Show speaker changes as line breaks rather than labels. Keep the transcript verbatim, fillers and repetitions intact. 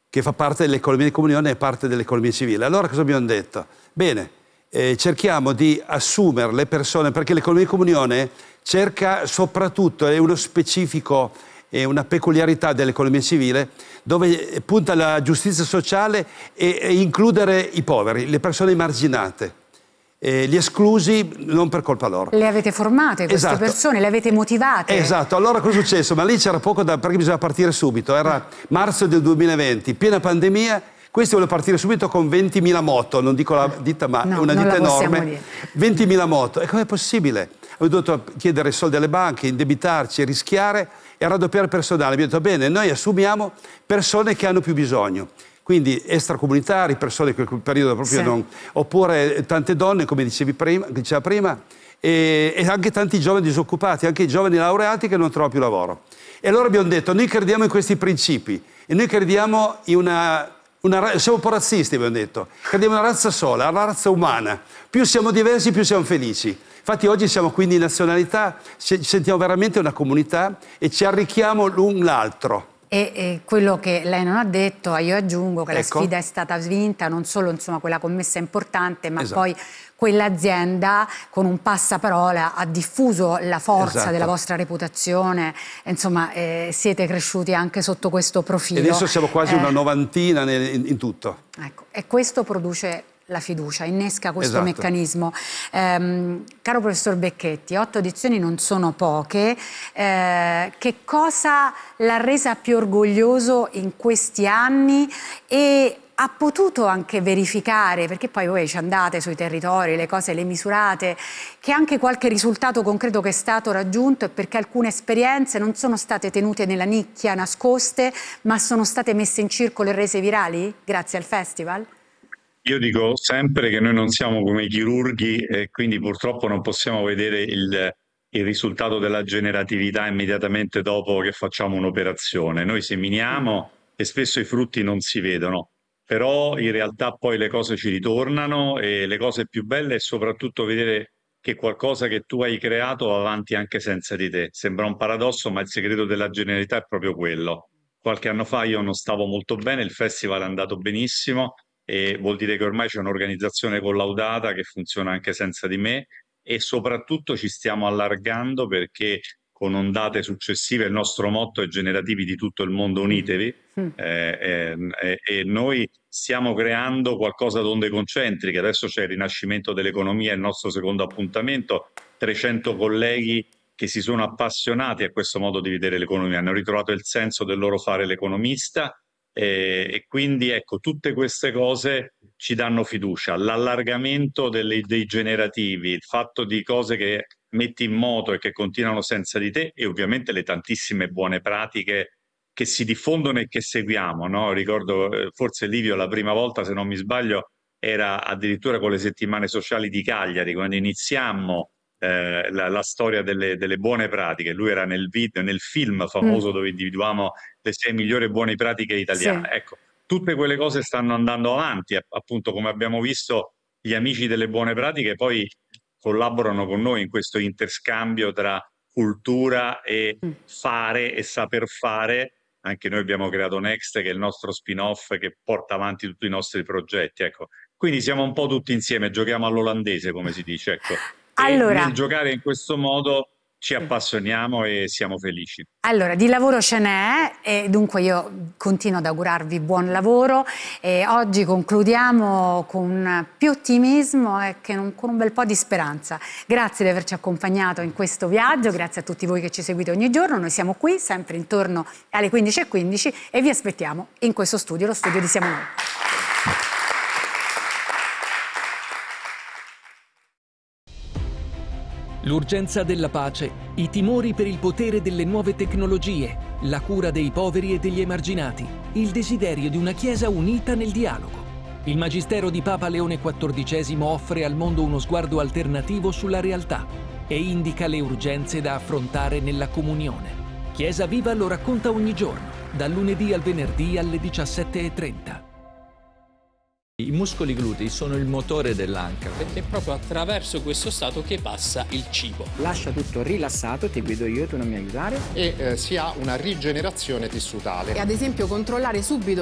che fa parte dell'economia di comunione e parte dell'economia civile. Allora cosa abbiamo detto? Bene, eh, cerchiamo di assumere le persone, perché l'economia di comunione cerca soprattutto, è uno specifico e una peculiarità dell'economia civile, dove punta alla giustizia sociale e, e includere i poveri, le persone emarginate. Eh, gli esclusi non per colpa loro.
Le avete formate queste
esatto.
persone, le avete motivate?
Esatto, allora cosa è successo? Ma lì c'era poco da... perché bisogna partire subito, era marzo del duemilaventi, piena pandemia, questi volevano partire subito con ventimila moto, non dico la ditta ma
no,
è una ditta enorme, ventimila moto, e com'è possibile? Abbiamo dovuto chiedere soldi alle banche, indebitarci, rischiare e raddoppiare il personale. Abbiamo detto bene, noi assumiamo persone che hanno più bisogno. Quindi extracomunitari, persone che in quel periodo proprio sì. non... oppure tante donne, come dicevi prima, diceva prima, e, e anche tanti giovani disoccupati, anche i giovani laureati che non trovano più lavoro. E allora abbiamo detto, noi crediamo in questi principi e noi crediamo in una... una siamo un po' razzisti, abbiamo detto, crediamo in una razza sola, la razza umana. Più siamo diversi, più siamo felici. Infatti oggi siamo quindi nazionalità, ci sentiamo veramente una comunità e ci arricchiamo l'un l'altro.
E, e quello che lei non ha detto, io aggiungo che ecco. la sfida è stata vinta, non solo insomma, quella commessa importante, ma esatto. poi quell'azienda con un passaparola ha diffuso la forza esatto. della vostra reputazione, insomma eh, siete cresciuti anche sotto questo profilo.
E adesso siamo quasi eh, una novantina nel, in, in tutto.
Ecco. E questo produce la fiducia, innesca questo
esatto.
meccanismo. Ehm, caro professor Becchetti, otto edizioni non sono poche, eh, che cosa l'ha resa più orgoglioso in questi anni e ha potuto anche verificare, perché poi voi ci andate sui territori, le cose le misurate, che anche qualche risultato concreto che è stato raggiunto e perché alcune esperienze non sono state tenute nella nicchia, nascoste, ma sono state messe in circolo e rese virali grazie al festival?
Io dico sempre che noi non siamo come i chirurghi e quindi purtroppo non possiamo vedere il, il risultato della generatività immediatamente dopo che facciamo un'operazione. Noi seminiamo e spesso i frutti non si vedono, però in realtà poi le cose ci ritornano e le cose più belle è soprattutto vedere che qualcosa che tu hai creato va avanti anche senza di te. Sembra un paradosso, ma il segreto della genialità è proprio quello. Qualche anno fa io non stavo molto bene, il festival è andato benissimo, e vuol dire che ormai c'è un'organizzazione collaudata che funziona anche senza di me e soprattutto ci stiamo allargando perché con ondate successive il nostro motto è generativi di tutto il mondo unitevi mm. eh, eh, e noi stiamo creando qualcosa d'onde concentriche. Adesso c'è il rinascimento dell'economia, il nostro secondo appuntamento, trecento colleghi che si sono appassionati a questo modo di vedere l'economia, hanno ritrovato il senso del loro fare l'economista. E, e quindi ecco, tutte queste cose ci danno fiducia, l'allargamento delle, dei generativi, il fatto di cose che metti in moto e che continuano senza di te e ovviamente le tantissime buone pratiche che si diffondono e che seguiamo, no? Ricordo eh, forse Livio la prima volta, se non mi sbaglio, era addirittura con le settimane sociali di Cagliari, quando iniziammo Eh, la, la storia delle, delle buone pratiche. Lui era nel video, nel film famoso mm. dove individuavamo le sei migliori buone pratiche italiane. Sì. Ecco, tutte quelle cose stanno andando avanti, appunto come abbiamo visto gli amici delle buone pratiche poi collaborano con noi in questo interscambio tra cultura e mm. fare e saper fare. Anche noi abbiamo creato Next, che è il nostro spin-off che porta avanti tutti i nostri progetti. Ecco. Quindi siamo un po' tutti insieme, giochiamo all'olandese, come si dice. Ecco.
Allora,
e nel giocare in questo modo ci appassioniamo e siamo felici.
Allora, di lavoro ce n'è e dunque io continuo ad augurarvi buon lavoro e oggi concludiamo con più ottimismo e con un bel po' di speranza. Grazie di averci accompagnato in questo viaggio, grazie a tutti voi che ci seguite ogni giorno. Noi siamo qui sempre intorno alle quindici e quindici e vi aspettiamo in questo studio, lo studio di Siamo Noi.
L'urgenza della pace, i timori per il potere delle nuove tecnologie, la cura dei poveri e degli emarginati, il desiderio di una Chiesa unita nel dialogo. Il Magistero di Papa Leone quattordicesimo offre al mondo uno sguardo alternativo sulla realtà e indica le urgenze da affrontare nella comunione. Chiesa Viva lo racconta ogni giorno, dal lunedì al venerdì alle diciassette e trenta.
I muscoli glutei sono il motore dell'anca.
Perché è proprio attraverso questo stato che passa il cibo.
Lascia tutto rilassato, ti guido io, tu non mi aiutare.
E eh, si ha una rigenerazione tissutale.
E ad esempio controllare subito